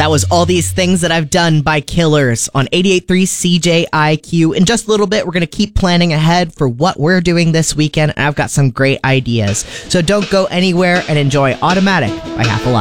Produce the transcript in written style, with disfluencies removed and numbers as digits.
That was All These Things That I've Done by Killers on 88.3 CJIQ. In just a little bit, we're going to keep planning ahead for what we're doing this weekend, and I've got some great ideas. So don't go anywhere and enjoy Automatic by Half Alive.